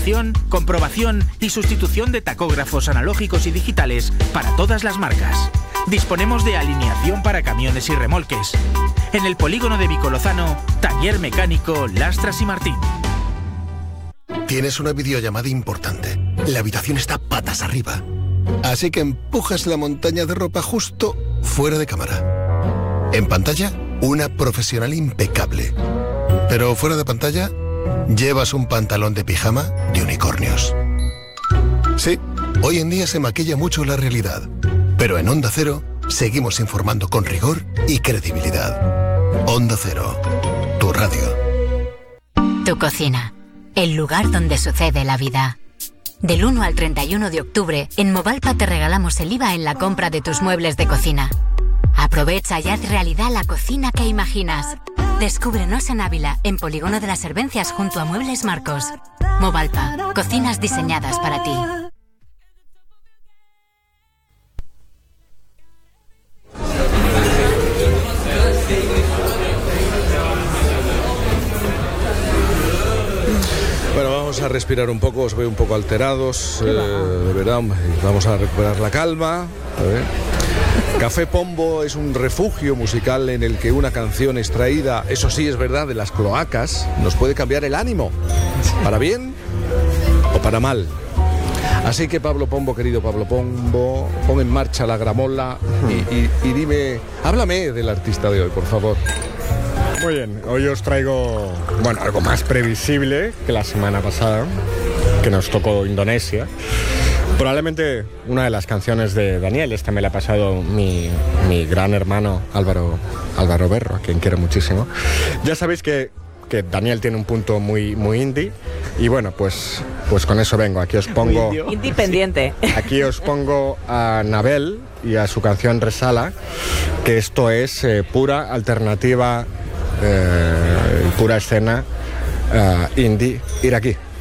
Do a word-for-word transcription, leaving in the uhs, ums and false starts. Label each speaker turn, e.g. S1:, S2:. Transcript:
S1: instalación, comprobación y sustitución de tacógrafos analógicos y digitales para todas las marcas. Disponemos de alineación para camiones y remolques. En el polígono de Vicolozano, taller mecánico Lastras y Martín.
S2: Tienes una videollamada importante. La habitación está patas arriba. Así que empujas la montaña de ropa justo fuera de cámara. En pantalla, una profesional impecable. Pero fuera de pantalla, llevas un pantalón de pijama de unicornios. Sí, hoy en día se maquilla mucho la realidad. Pero en Onda Cero, seguimos informando con rigor y credibilidad. Onda Cero, tu radio.
S3: Tu cocina, el lugar donde sucede la vida. Del uno al treinta y uno de octubre, en Movalpa te regalamos el I V A en la compra de tus muebles de cocina. Aprovecha y haz realidad la cocina que imaginas. Descúbrenos en Ávila, en Polígono de las Servencias, junto a Muebles Marcos. Movalpa, cocinas diseñadas para ti.
S4: Bueno, vamos a respirar un poco, os veo un poco alterados, eh, de verdad, vamos a recuperar la calma. A ver. Café Pombo es un refugio musical en el que una canción extraída, eso sí es verdad, de las cloacas, nos puede cambiar el ánimo, para bien o para mal. Así que Pablo Pombo, querido Pablo Pombo, pon en marcha la gramola y, y, y dime, háblame del artista de hoy, por favor.
S5: Muy bien, hoy os traigo, bueno, algo más previsible que la semana pasada, que nos tocó Indonesia. Probablemente una de las canciones de Daniel, esta me la ha pasado mi, mi gran hermano Álvaro, Álvaro Berro, a quien quiero muchísimo. Ya sabéis que, que Daniel tiene un punto muy, muy indie, y bueno, pues, pues con eso vengo. Aquí os pongo...
S6: Independiente.
S5: Aquí os pongo a Nabel y a su canción Resala, que esto es eh, pura alternativa, eh, pura escena uh, indie iraquí.